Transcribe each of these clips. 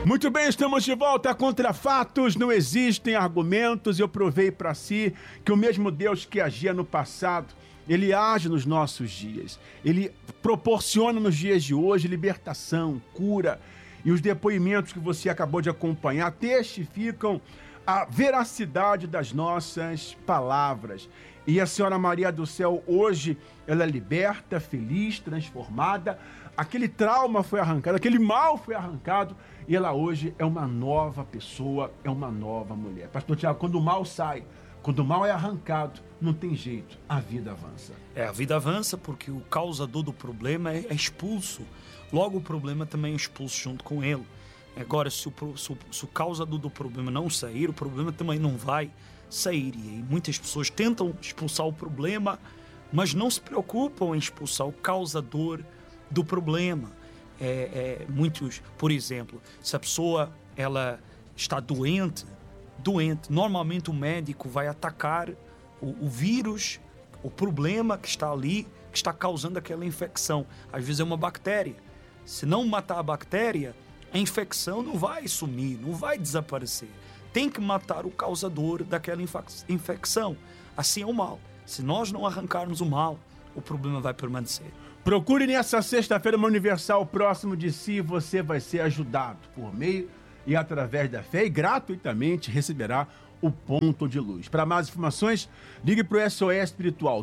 Muito bem, estamos de volta. Contra fatos não existem argumentos. Eu provei para si que o mesmo Deus que agia no passado, Ele age nos nossos dias. Ele proporciona nos dias de hoje libertação, cura. E os depoimentos que você acabou de acompanhar testificam a veracidade das nossas palavras. E a Senhora Maria do Céu hoje, ela é liberta, feliz, transformada. Aquele trauma foi arrancado, aquele mal foi arrancado. E ela hoje é uma nova pessoa, é uma nova mulher. Pastor Tiago, quando o mal sai, quando o mal é arrancado, não tem jeito, a vida avança. A vida avança porque o causador do problema é expulso. Logo o problema também é expulso junto com ele. Agora, se o causador do problema não sair, o problema também não vai sair. E muitas pessoas tentam expulsar o problema, mas não se preocupam em expulsar o causador do problema. Muitos, por exemplo, se a pessoa ela está doente, normalmente o médico vai atacar o vírus, o problema que está ali, que está causando aquela infecção. Às vezes é uma bactéria. Se não matar a bactéria, a infecção não vai sumir, não vai desaparecer. Tem que matar o causador daquela infecção. Assim é o mal. Se nós não arrancarmos o mal, o problema vai permanecer. Procure nessa sexta-feira uma Universal próximo de si e você vai ser ajudado por meio e através da fé e gratuitamente receberá o ponto de luz. Para mais informações, ligue para o SOS Espiritual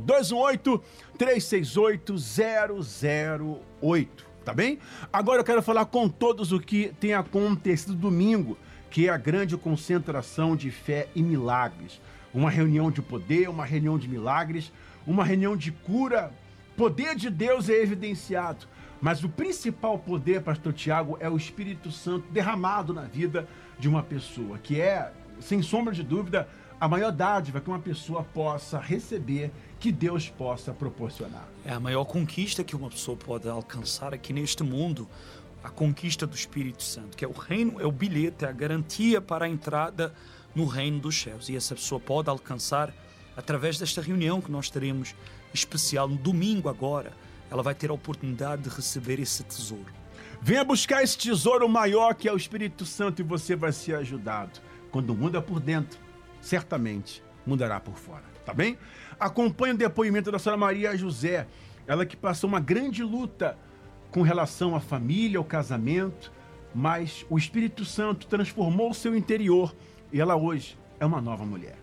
218-368-008, tá bem? Agora eu quero falar com todos o que tem acontecido domingo, que é a grande concentração de fé e milagres. Uma reunião de poder, uma reunião de milagres, uma reunião de cura. Poder de Deus é evidenciado, mas o principal poder, pastor Tiago, é o Espírito Santo derramado na vida de uma pessoa, que é, sem sombra de dúvida, a maior dádiva que uma pessoa possa receber, que Deus possa proporcionar. É a maior conquista que uma pessoa pode alcançar aqui neste mundo, a conquista do Espírito Santo, que é o reino, é o bilhete, é a garantia para a entrada no reino dos céus. E essa pessoa pode alcançar através desta reunião que nós teremos especial no domingo agora. Ela vai ter a oportunidade de receber esse tesouro. Venha buscar esse tesouro maior que é o Espírito Santo e você vai ser ajudado. Quando muda por dentro, certamente mudará por fora, tá bem? Acompanhe o depoimento da Senhora Maria José, ela que passou uma grande luta com relação à família, ao casamento, mas o Espírito Santo transformou o seu interior e ela hoje é uma nova mulher.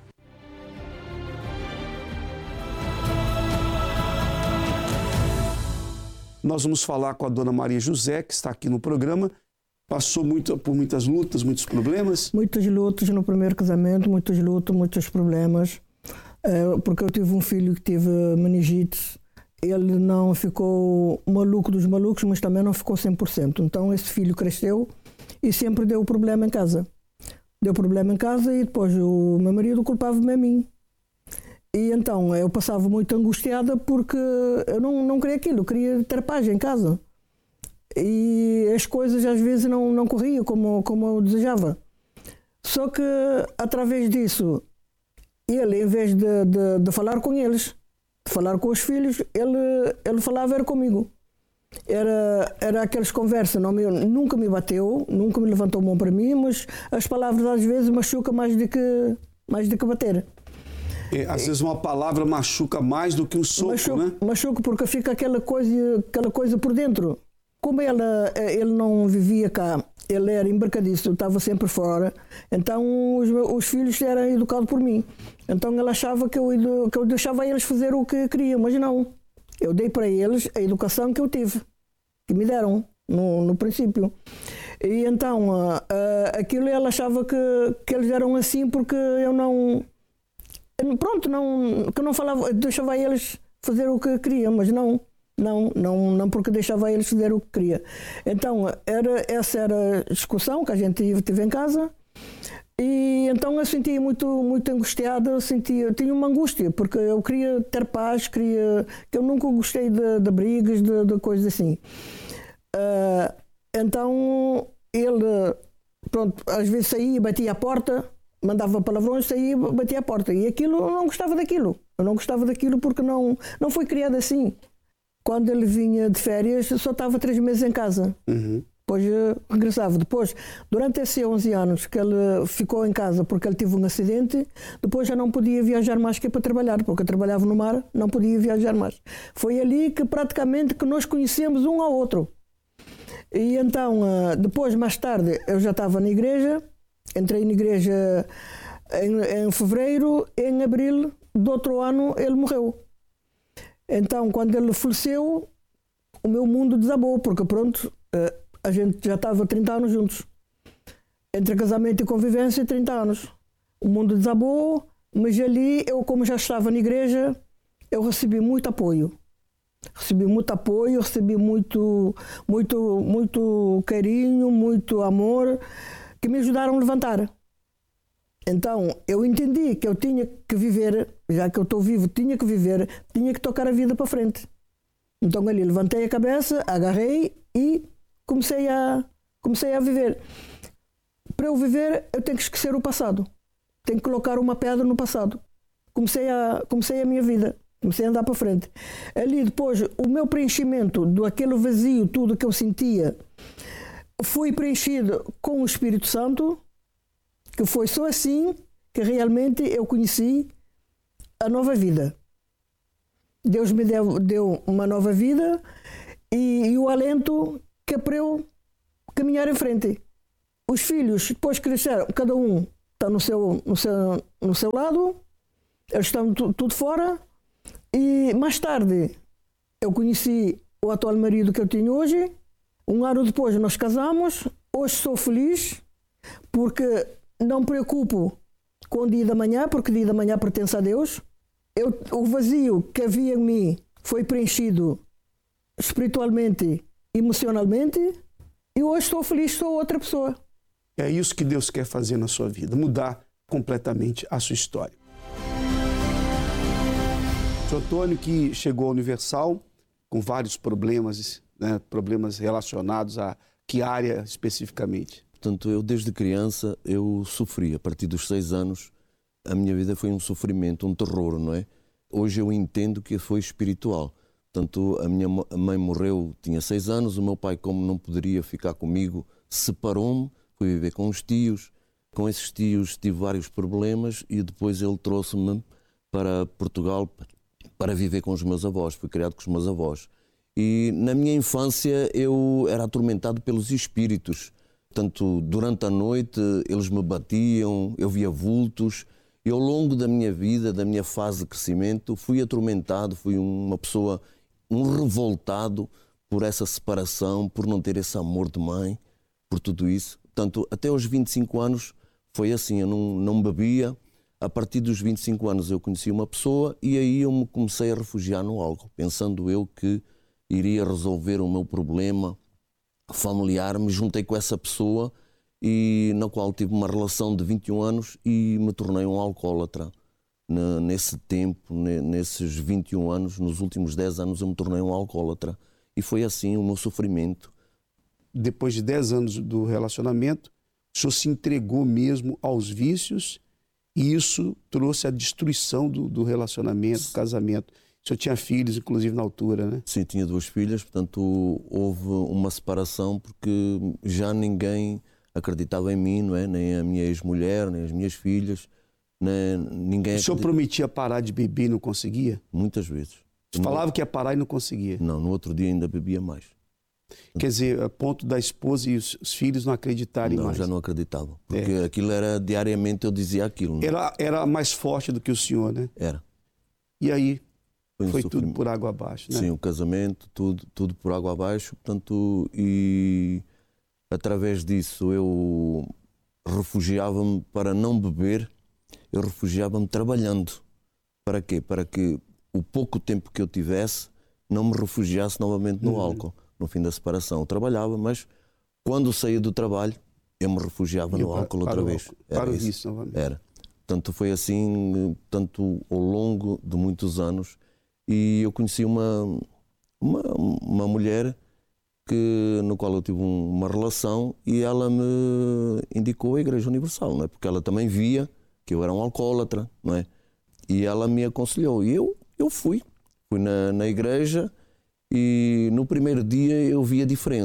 Nós vamos falar com a dona Maria José, que está aqui no programa. Passou por muitas lutas, muitos problemas? Muitas lutas no primeiro casamento, muitas lutas, muitos problemas. Porque eu tive um filho que teve meningite. Ele não ficou maluco dos malucos, mas também não ficou 100%. Então esse filho cresceu e sempre deu problema em casa. Deu problema em casa e depois o meu marido culpava-me a mim. E então eu passava muito angustiada porque eu não queria aquilo, eu queria ter paz em casa. E as coisas às vezes não corriam como eu desejava. Só que através disso, ele, em vez de falar com eles, de falar com os filhos, ele falava era comigo. Era aquelas conversas, nunca me bateu, nunca me levantou a mão para mim, mas as palavras às vezes machucam mais do que bater. Às vezes uma palavra machuca mais do que um soco, né? Machuca porque fica aquela coisa por dentro. Como ele não vivia cá, ele era embarcadiço, estava sempre fora, então os filhos eram educados por mim. Então ele achava que eu deixava eles fazer o que queriam, mas não. Eu dei para eles a educação que eu tive, que me deram no princípio. E então aquilo ele achava que eles eram assim porque eu não falava, deixava eles fazer o que queriam, mas não porque deixava eles fazer o que queria. Então essa era a discussão que a gente teve em casa. E então eu sentia muito angustiada, eu tinha uma angústia, porque eu queria ter paz, que eu nunca gostei de brigas, de coisas assim. Então ele, às vezes saía, batia a porta, mandava palavrões, saía, batia a porta, e aquilo, eu não gostava daquilo. Eu não gostava daquilo porque não foi criado assim. Quando ele vinha de férias, só estava 3 meses em casa. Uhum. Depois regressava. Depois, durante esses 11 anos que ele ficou em casa porque ele teve um acidente, depois já não podia viajar mais que para trabalhar, porque eu trabalhava no mar, não podia viajar mais. Foi ali que praticamente que nós conhecemos um ao outro. E então, depois, mais tarde, eu já estava na igreja, entrei na igreja em fevereiro, em abril do outro ano ele morreu. Então, quando ele faleceu, o meu mundo desabou, porque pronto, a gente já estava 30 anos juntos. Entre casamento e convivência, 30 anos. O mundo desabou, mas ali, eu como já estava na igreja, eu recebi muito apoio. Recebi muito carinho, muito amor, que me ajudaram a levantar. Então, eu entendi que eu tinha que viver, já que eu estou vivo, tinha que viver, tinha que tocar a vida para frente. Então, ali, levantei a cabeça, agarrei e comecei a viver. Para eu viver, eu tenho que esquecer o passado. Tenho que colocar uma pedra no passado. Comecei a minha vida. Comecei a andar para frente. Ali, depois, o meu preenchimento daquele vazio, tudo que eu sentia, foi preenchido com o Espírito Santo, que foi só assim que realmente eu conheci a nova vida. Deus me deu uma nova vida e o alento que é para eu caminhar em frente. Os filhos depois cresceram, cada um está no seu lado, eles estão tudo fora, e mais tarde eu conheci o atual marido que eu tenho hoje. Um ano depois nós casamos. Hoje sou feliz porque não me preocupo com o dia da manhã, porque o dia da manhã pertence a Deus. O vazio que havia em mim foi preenchido espiritualmente, emocionalmente, e hoje estou feliz, sou outra pessoa. É isso que Deus quer fazer na sua vida, mudar completamente a sua história. O Sr. Antônio, que chegou à Universal com vários problemas, né, problemas relacionados a que área especificamente? Portanto, eu desde criança eu sofri. A partir dos 6 anos, a minha vida foi um sofrimento, um terror, não é? Hoje eu entendo que foi espiritual. Portanto, a minha mãe morreu, tinha 6 anos, o meu pai, como não poderia ficar comigo, separou-me, fui viver com os tios. Com esses tios tive vários problemas e depois ele trouxe-me para Portugal para viver com os meus avós. Fui criado com os meus avós. E na minha infância eu era atormentado pelos espíritos. Portanto, durante a noite eles me batiam, eu via vultos. E ao longo da minha vida, da minha fase de crescimento, fui atormentado, fui uma pessoa, um revoltado por essa separação, por não ter esse amor de mãe, por tudo isso. Portanto, até aos 25 anos foi assim, eu não bebia. A partir dos 25 anos eu conheci uma pessoa e aí eu me comecei a refugiar no álcool, pensando eu que iria resolver o meu problema familiar. Me juntei com essa pessoa e na qual tive uma relação de 21 anos e me tornei um alcoólatra. Nesse tempo, nesses 21 anos, nos últimos 10 anos eu me tornei um alcoólatra. E foi assim o meu sofrimento. Depois de 10 anos do relacionamento, o senhor se entregou mesmo aos vícios e isso trouxe a destruição do relacionamento, do casamento. O senhor tinha filhos, inclusive, na altura, né? Sim, tinha 2 filhas, portanto houve uma separação porque já ninguém acreditava em mim, não é? Nem a minha ex-mulher, nem as minhas filhas, ninguém. O senhor prometia parar de beber e não conseguia? Muitas vezes. Você falava que ia parar e não conseguia? Não, no outro dia ainda bebia mais. Quer dizer, a ponto da esposa e os filhos não acreditarem mais? Não, já não acreditava. Porque aquilo era, diariamente eu dizia aquilo. Era mais forte do que o senhor, né? Era. E aí, foi tudo por água abaixo, né? Sim, o casamento, tudo por água abaixo. Portanto, e através disso eu refugiava-me para não beber, eu refugiava-me trabalhando. Para quê? Para que o pouco tempo que eu tivesse não me refugiasse novamente no álcool. No fim da separação eu trabalhava, mas quando saía do trabalho eu me refugiava no álcool outra vez. Para o vício novamente. Era. Portanto, foi assim, tanto ao longo de muitos anos. E eu conheci uma mulher no qual eu tive uma relação e ela me indicou a Igreja Universal, não é? Porque ela também via que eu era um alcoólatra, não é? E ela me aconselhou. E eu fui na igreja e no primeiro dia eu vi a diferença.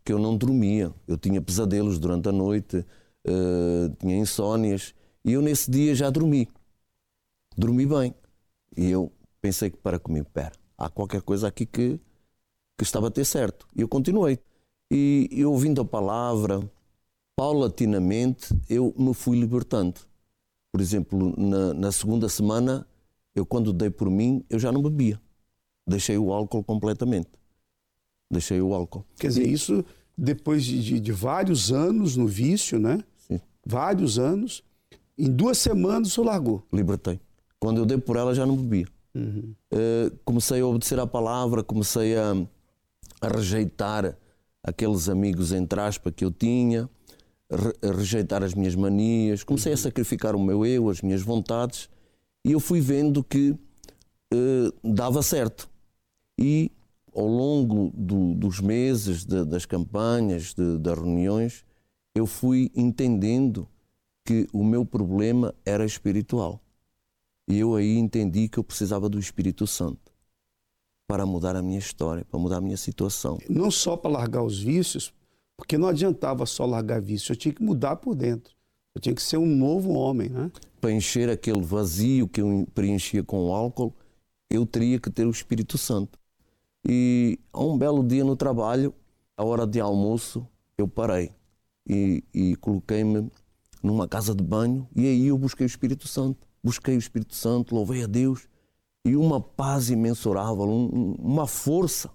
que eu não dormia. Eu tinha pesadelos durante a noite, tinha insónias, e eu nesse dia já dormi bem. E eu pensei que para comigo, há qualquer coisa aqui que estava a ter certo. E eu continuei. E eu, ouvindo a palavra, paulatinamente, eu me fui libertando. Por exemplo, na segunda semana, eu quando dei por mim, eu já não bebia. Deixei o álcool completamente. Deixei o álcool. Quer dizer, isso depois de vários anos no vício, né? Sim. Vários anos. Em 2 semanas o senhor largou. Libertei. Quando eu dei por ela, já não bebia. Comecei a obedecer à palavra, comecei a rejeitar aqueles amigos, entre aspas, que eu tinha, a rejeitar as minhas manias, comecei a sacrificar o meu eu, as minhas vontades, e eu fui vendo que dava certo. E ao longo dos meses, das campanhas, das reuniões, eu fui entendendo que o meu problema era espiritual. E eu aí entendi que eu precisava do Espírito Santo para mudar a minha história, para mudar a minha situação. Não só para largar os vícios, porque não adiantava só largar vícios, eu tinha que mudar por dentro. Eu tinha que ser um novo homem, né? Para encher aquele vazio que eu preenchia com o álcool, eu teria que ter o Espírito Santo. E a um belo dia no trabalho, à hora de almoço, eu parei e coloquei-me numa casa de banho, e aí eu busquei o Espírito Santo. Busquei o Espírito Santo, louvei a Deus, e uma paz imensurável, uma força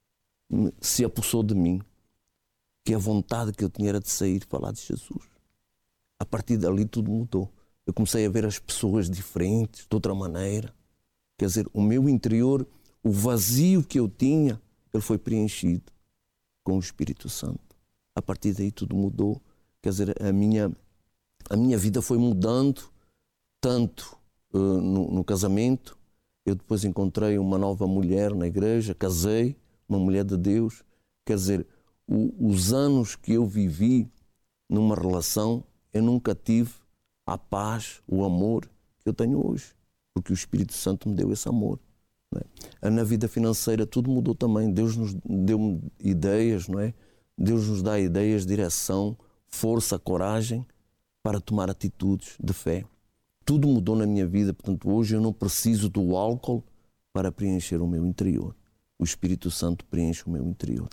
se apossou de mim, que a vontade que eu tinha era de sair e falar de Jesus. A partir dali tudo mudou. Eu comecei a ver as pessoas diferentes, de outra maneira. Quer dizer, o meu interior, o vazio que eu tinha, ele foi preenchido com o Espírito Santo. A partir daí tudo mudou. Quer dizer, a minha vida foi mudando, tanto no casamento. Eu depois encontrei uma nova mulher na igreja, casei, uma mulher de Deus. Quer dizer, os anos que eu vivi numa relação, eu nunca tive a paz, o amor que eu tenho hoje, porque o Espírito Santo me deu esse amor. Não é? Na vida financeira tudo mudou também. Deus nos deu ideias, não é? Deus nos dá ideias, direção, força, coragem para tomar atitudes de fé. Tudo mudou na minha vida, portanto, hoje eu não preciso do álcool para preencher o meu interior. O Espírito Santo preenche o meu interior.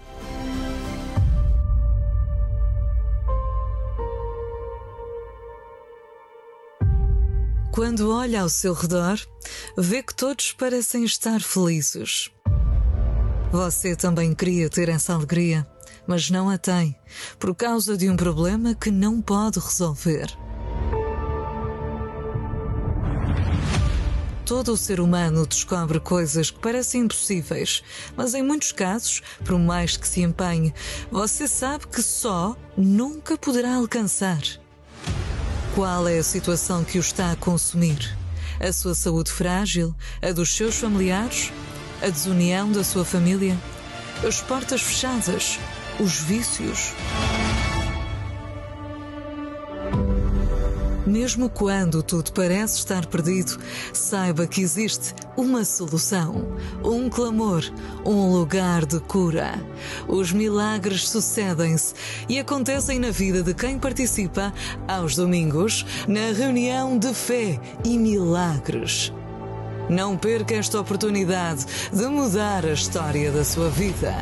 Quando olha ao seu redor, vê que todos parecem estar felizes. Você também queria ter essa alegria, mas não a tem, por causa de um problema que não pode resolver. Todo o ser humano descobre coisas que parecem impossíveis, mas em muitos casos, por mais que se empenhe, você sabe que só nunca poderá alcançar. Qual é a situação que o está a consumir? A sua saúde frágil? A dos seus familiares? A desunião da sua família? As portas fechadas? Os vícios? Mesmo quando tudo parece estar perdido, saiba que existe uma solução, um clamor, um lugar de cura. Os milagres sucedem-se e acontecem na vida de quem participa aos domingos na reunião de fé e milagres. Não perca esta oportunidade de mudar a história da sua vida.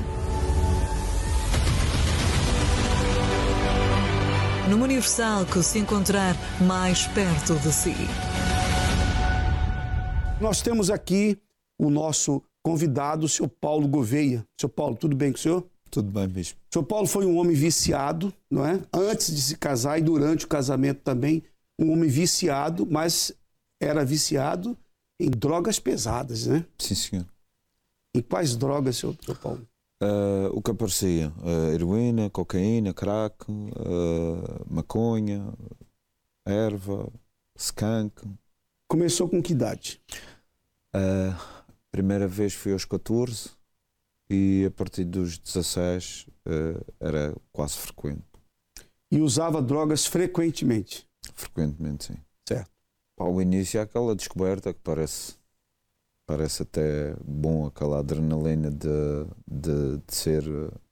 Numa Universal que se encontrar mais perto de si. Nós temos aqui o nosso convidado, o senhor Paulo Gouveia. Senhor Paulo, tudo bem com o senhor? Tudo bem, bispo. O senhor Paulo foi um homem viciado, não é? Antes de se casar e durante o casamento também, um homem viciado, mas era viciado em drogas pesadas, né? Sim, senhor. Em quais drogas, senhor Paulo? O que aparecia? Heroína, cocaína, crack, maconha, erva, skunk. Começou com que idade? Primeira vez foi aos 14 e a partir dos 16 era quase frequente. E usava drogas frequentemente? Frequentemente, sim. Certo. Ao início aquela descoberta que parece até bom, aquela adrenalina de ser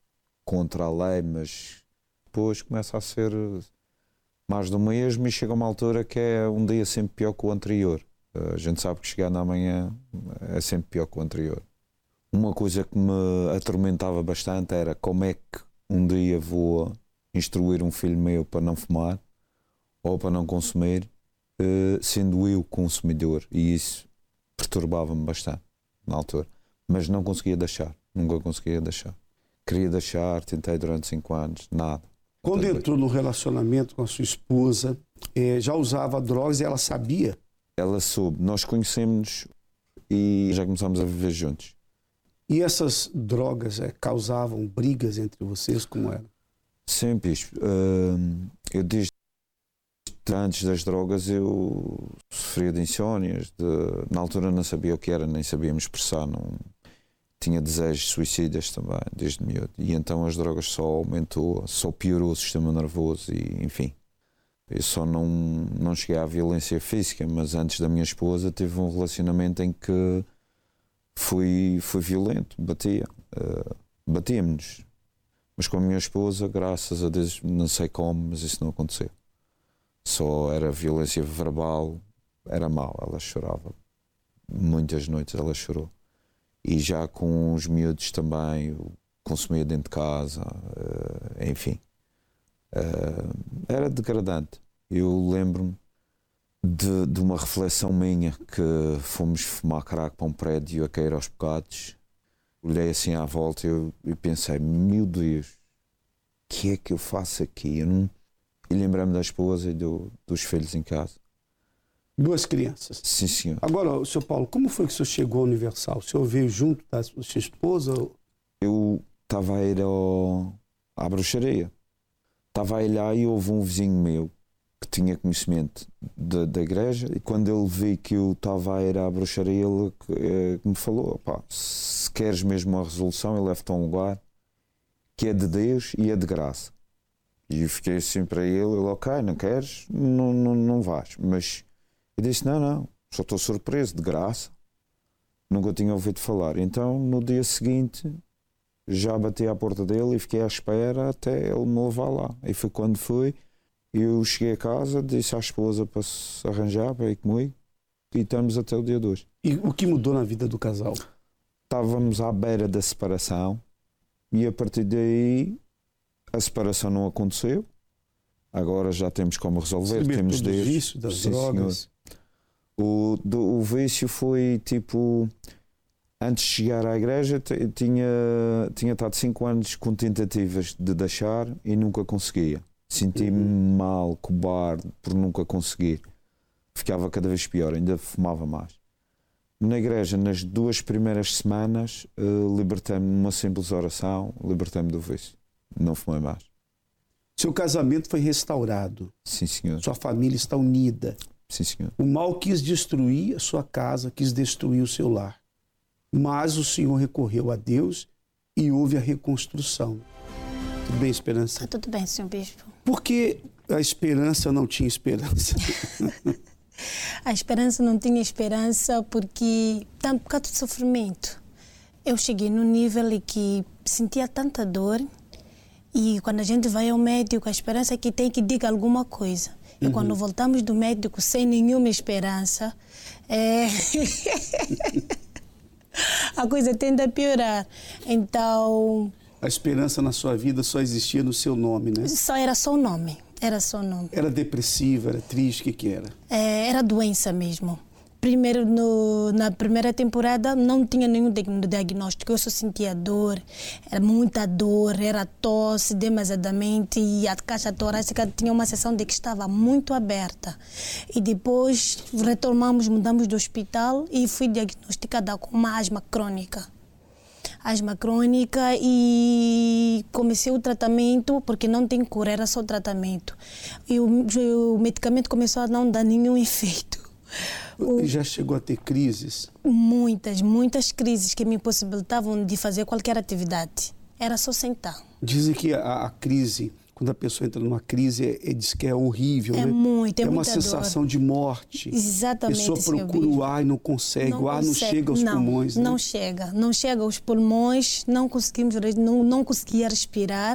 contra a lei, mas depois começa a ser mais do mesmo e chega a uma altura que é um dia sempre pior que o anterior. A gente sabe que chegar na manhã é sempre pior que o anterior. Uma coisa que me atormentava bastante era como é que um dia vou instruir um filho meu para não fumar ou para não consumir, sendo eu consumidor, e isso perturbava-me bastante na altura, mas não conseguia deixar, nunca conseguia deixar. Queria deixar, tentei durante 5 anos, nada. Quando entrou no relacionamento com a sua esposa, já usava drogas e ela sabia? Ela soube, nós conhecemos e já começámos a viver juntos. E essas drogas causavam brigas entre vocês, como era? Sempre. Eu desde antes das drogas eu sofria de insónias, na altura não sabia o que era, nem sabíamos expressar, não tinha desejos suicidas também, desde miúdo. E então as drogas só aumentou, só piorou o sistema nervoso e enfim. Eu só não cheguei à violência física, mas antes da minha esposa tive um relacionamento em que fui violento, batíamos-nos. Mas com a minha esposa, graças a Deus, não sei como, mas isso não aconteceu. Só era violência verbal, era mau, ela chorava. Muitas noites ela chorou. E já com os miúdos também, consumia dentro de casa, enfim. Era degradante. Eu lembro-me de uma reflexão minha que fomos fumar crack para um prédio a cair aos bocados. Olhei assim à volta e pensei, meu Deus, o que é que eu faço aqui? E lembrei-me da esposa e dos filhos em casa. 2 crianças? Sim, senhor. Agora, Sr. Paulo, como foi que o senhor chegou ao Universal? O senhor veio junto da sua esposa? Eu estava a ir à bruxaria. Estava a ir lá e houve um vizinho meu que tinha conhecimento da igreja, e quando ele viu que eu estava a ir à bruxaria, ele me falou, se queres mesmo uma resolução, eu levo-te a um lugar que é de Deus e é de graça. E eu fiquei assim para ele, ok, não queres, não vais. Mas eu disse, não, só estou surpreso, de graça. Nunca tinha ouvido falar. Então, no dia seguinte, já bati à porta dele e fiquei à espera até ele me levar lá. E foi quando fui. Eu cheguei a casa, disse à esposa para se arranjar, para ir comigo, e estamos até o dia 2. E o que mudou na vida do casal? Estávamos à beira da separação e a partir daí a separação não aconteceu. Agora já temos como resolver, temos Deus. O vício das drogas? O vício foi tipo... Antes de chegar à igreja tinha estado 5 anos com tentativas de deixar e nunca conseguia. Senti-me mal, cobarde, por nunca conseguir. Ficava cada vez pior, ainda fumava mais. Na igreja, nas 2 primeiras semanas, libertei-me numa simples oração, libertei-me do vício. Não fumei mais. Seu casamento foi restaurado. Sim, senhor. Sua família está unida. Sim, senhor. O mal quis destruir a sua casa, quis destruir o seu lar. Mas o Senhor recorreu a Deus e houve a reconstrução. Tudo bem, Esperança? Tudo bem, senhor bispo. Por que a Esperança não tinha esperança? A Esperança não tinha esperança porque por causa do sofrimento. Eu cheguei num nível em que sentia tanta dor e quando a gente vai ao médico, a esperança é que tem que diga alguma coisa. E quando voltamos do médico sem nenhuma esperança, a coisa tende a piorar. Então... A esperança na sua vida só existia no seu nome, né? Era só o nome. Era só o nome. Era depressiva, era triste, o que era? Era doença mesmo. Primeiro, na primeira temporada, não tinha nenhum diagnóstico. Eu só sentia dor, era muita dor, era tosse demasiadamente e a caixa torácica tinha uma seção de que estava muito aberta. E depois retomamos, mudamos do hospital e fui diagnosticada com uma asma crônica. E comecei o tratamento, porque não tem cura, era só tratamento. E o medicamento começou a não dar nenhum efeito. Já chegou a ter crises? Muitas crises que me impossibilitavam de fazer qualquer atividade. Era só sentar. Dizem que a crise, quando a pessoa entra numa crise, diz que é horrível, É né? muito, é uma muita sensação dor. de morte. Exatamente, A pessoa senhor procura bispo. o ar e não consegue, o ar não chega aos pulmões. Não né? chega, não chega aos pulmões, não conseguimos, não conseguia respirar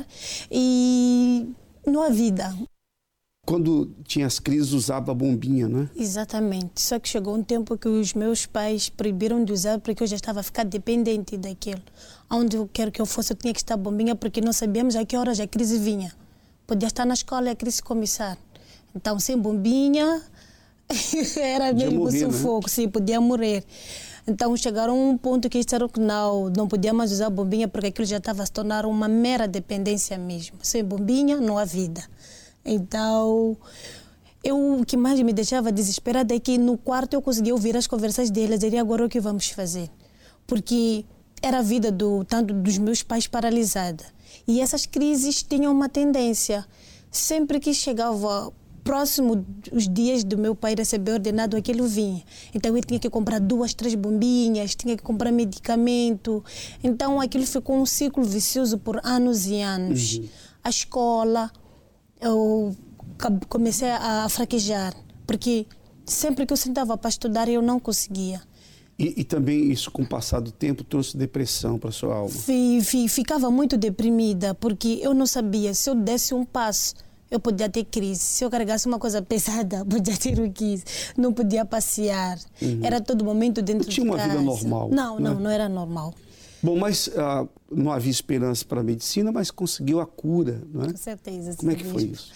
e não há vida. Quando tinha as crises, usava a bombinha, né? Exatamente, só que chegou um tempo que os meus pais proibiram de usar porque eu já estava a ficar dependente daquilo. Onde eu quero que eu fosse, eu tinha que estar bombinha porque não sabíamos a que horas a crise vinha. Podia estar na escola e a crise começar. Então, sem bombinha, era mesmo morrer, sufoco, né? sim, podia morrer. Então, chegaram a um ponto que disseram que não podia mais usar bombinha porque aquilo já estava a se tornar uma mera dependência mesmo. Sem bombinha, não há vida. Então, o que mais me deixava desesperada é que no quarto eu conseguia ouvir as conversas deles. E agora o que vamos fazer? Porque era a vida tanto dos meus pais paralisada. E essas crises tinham uma tendência. Sempre que chegava próximo os dias do meu pai receber ordenado, aquilo vinha. Então eu tinha que comprar 2, 3 bombinhas, tinha que comprar medicamento. Então aquilo ficou um ciclo vicioso por anos e anos. A escola, eu comecei a fraquejar, porque sempre que eu sentava para estudar eu não conseguia. E também isso, com o passar do tempo, trouxe depressão para sua alma. Ficava muito deprimida, porque eu não sabia, se eu desse um passo, eu podia ter crise. Se eu carregasse uma coisa pesada, podia ter o quis. Não podia passear. Era todo momento dentro de casa. Não tinha uma vida normal. Não era normal. Bom, mas não havia esperança para a medicina, mas conseguiu a cura, não é? Com certeza. Como é que foi isso?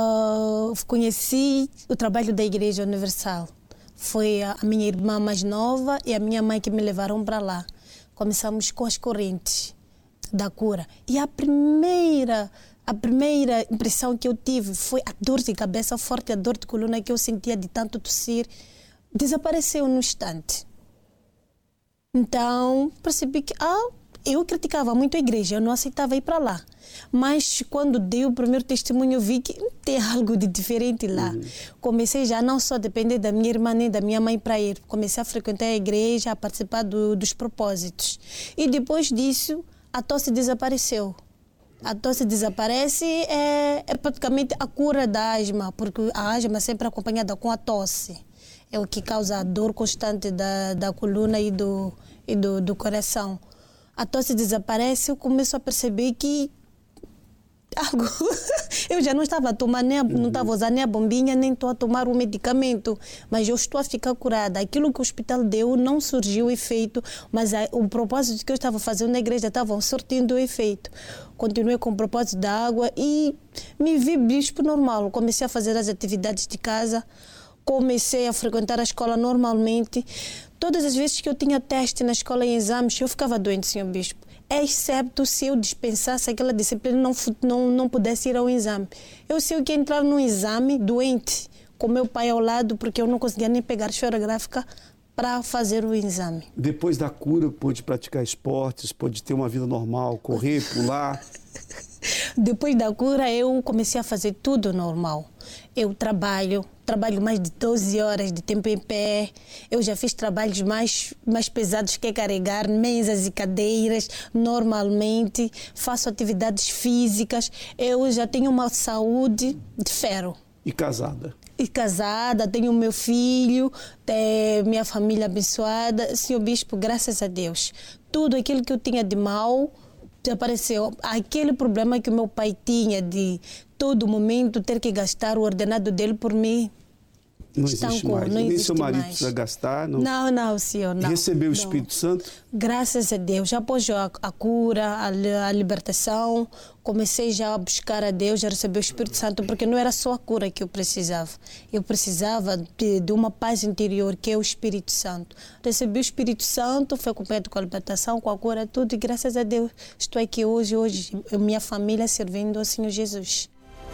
Conheci o trabalho da Igreja Universal. Foi a minha irmã mais nova e a minha mãe que me levaram para lá. Começamos com as correntes da cura. E a primeira impressão que eu tive foi a dor de cabeça forte, a dor de coluna que eu sentia de tanto tossir. Desapareceu no instante. Então, percebi que eu criticava muito a igreja, eu não aceitava ir para lá. Mas quando dei o primeiro testemunho, eu vi que tem algo de diferente lá. Comecei já não só a depender da minha irmã nem da minha mãe para ir. Comecei a frequentar a igreja, a participar dos propósitos. E depois disso, a tosse desapareceu. A tosse desaparece é praticamente a cura da asma, porque a asma é sempre acompanhada com a tosse. É o que causa a dor constante da coluna e do coração. A tosse desaparece, eu começo a perceber que algo... Eu já não estava a tomar, não estava a usar nem a bombinha, nem estou a tomar o medicamento, mas eu estou a ficar curada. Aquilo que o hospital deu não surgiu efeito, mas o propósito que eu estava fazendo na igreja estava surtindo efeito. Continuei com o propósito da água e me vi bispo normal. Comecei a fazer as atividades de casa, comecei a frequentar a escola normalmente. Todas as vezes que eu tinha teste na escola e exames, eu ficava doente, senhor bispo. Excepto se eu dispensasse aquela disciplina e não pudesse ir ao exame. Eu sei que entrar no exame doente, com meu pai ao lado, porque eu não conseguia nem pegar esferográfica para fazer o exame. Depois da cura, pôde praticar esportes, pôde ter uma vida normal, correr, pular. Depois da cura, eu comecei a fazer tudo normal. Eu trabalho mais de 12 horas de tempo em pé. Eu já fiz trabalhos mais pesados que carregar mesas e cadeiras normalmente. Faço atividades físicas. Eu já tenho uma saúde de ferro. E casada? E casada, tenho meu filho, minha família abençoada. Senhor Bispo, graças a Deus. Tudo aquilo que eu tinha de mal desapareceu. Aquele problema que o meu pai tinha de todo momento ter que gastar o ordenado dele por mim. Não existe mais. Nem seu marido precisa gastar. Não, senhor. Não. Recebeu o Espírito Santo? Graças a Deus. Após a cura, a libertação, comecei já a buscar a Deus, já recebi o Espírito Santo, porque não era só a cura que eu precisava. Eu precisava de uma paz interior, que é o Espírito Santo. Recebi o Espírito Santo, foi acompanhado com a libertação, com a cura, tudo. E graças a Deus estou aqui hoje minha família servindo ao Senhor Jesus.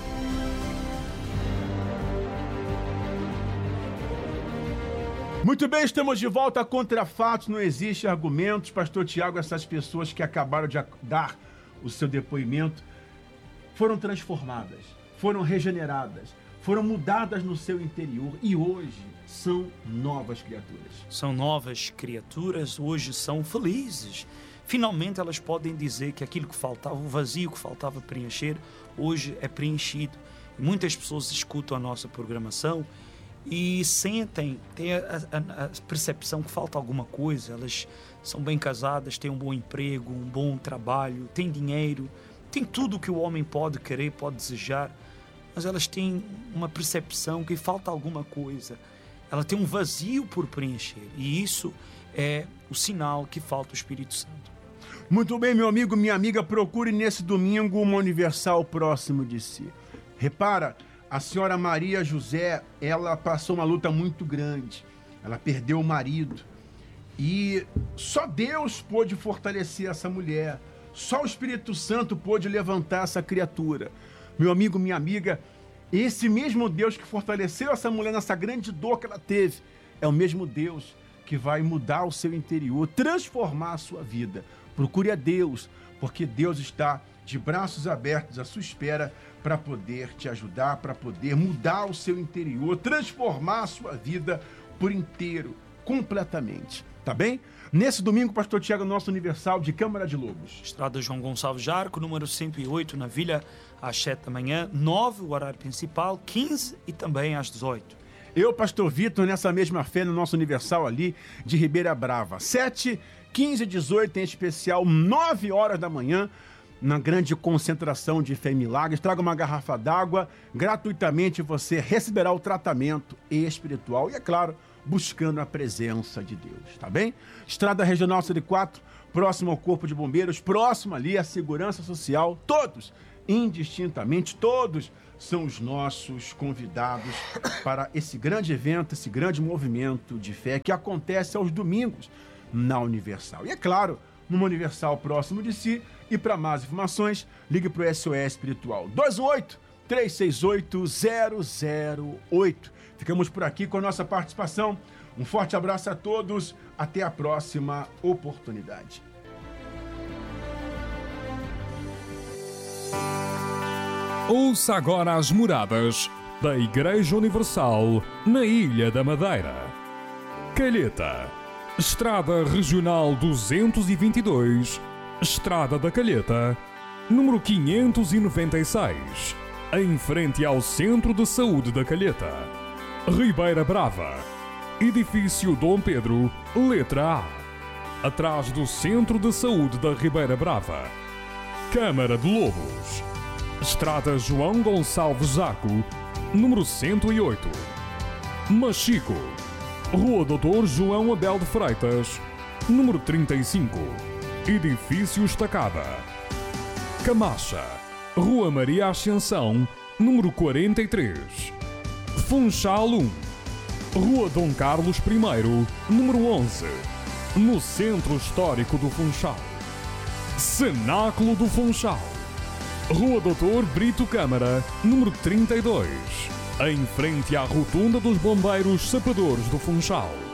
Muito bem, estamos de volta a Contra Fatos, não existe argumentos. Pastor Tiago, essas pessoas que acabaram de dar o seu depoimento foram transformadas, foram regeneradas, foram mudadas no seu interior e hoje são novas criaturas. São novas criaturas, hoje são felizes. finalmente elas podem dizer que aquilo que faltava, o vazio que faltava preencher, hoje é preenchido. E muitas pessoas escutam a nossa programação e sentem, têm a percepção que falta alguma coisa. Elas são bem casadas, têm um bom emprego, um bom trabalho, têm dinheiro, têm tudo o que o homem pode querer, pode desejar, mas elas têm uma percepção que falta alguma coisa. Ela tem um vazio por preencher, e isso é o sinal que falta o Espírito Santo. Muito bem, meu amigo, minha amiga, procure nesse domingo uma Universal próximo de si. Repara, a senhora Maria José, ela passou uma luta muito grande. Ela perdeu o marido. E só Deus pôde fortalecer essa mulher. Só o Espírito Santo pôde levantar essa criatura. Meu amigo, minha amiga, esse mesmo Deus que fortaleceu essa mulher nessa grande dor que ela teve, é o mesmo Deus que vai mudar o seu interior, transformar a sua vida. Procure a Deus, porque Deus está de braços abertos à sua espera para poder te ajudar, para poder mudar o seu interior, transformar a sua vida por inteiro, completamente. Tá bem? Nesse domingo, pastor Tiago, nosso Universal de Câmara de Lobos. Estrada João Gonçalves Jarco, número 108, na Vila, às 7 da manhã, 9, o horário principal, 15 e também às 18. Eu, pastor Vitor, nessa mesma fé, no nosso Universal ali de Ribeira Brava. 7, 15 e 18, em especial, 9 horas da manhã, na grande concentração de Fé e Milagres. Traga uma garrafa d'água, gratuitamente você receberá o tratamento espiritual e, é claro, buscando a presença de Deus, tá bem? Estrada Regional 104, próximo ao Corpo de Bombeiros, próximo ali à Segurança Social, todos, indistintamente, todos são os nossos convidados para esse grande evento, esse grande movimento de fé que acontece aos domingos na Universal. E é claro, numa Universal próximo de si. E para mais informações, ligue para o SOS Espiritual 218-368-008. Ficamos por aqui com a nossa participação. Um forte abraço a todos. Até a próxima oportunidade. Ouça agora as moradas da Igreja Universal na Ilha da Madeira. Calheta, Estrada Regional 222, Estrada da Calheta, número 596, em frente ao Centro de Saúde da Calheta. Ribeira Brava, Edifício Dom Pedro, letra A, atrás do Centro de Saúde da Ribeira Brava. Câmara de Lobos, Estrada João Gonçalves Jarco, número 108. Machico, Rua Doutor João Abel de Freitas, número 35, Edifício Estacada. Camacha, Rua Maria Ascensão, número 43. Funchal 1, Rua Dom Carlos I, número 11, no Centro Histórico do Funchal. Cenáculo do Funchal, Rua Doutor Brito Câmara, número 32, em frente à Rotunda dos Bombeiros Sapadores do Funchal.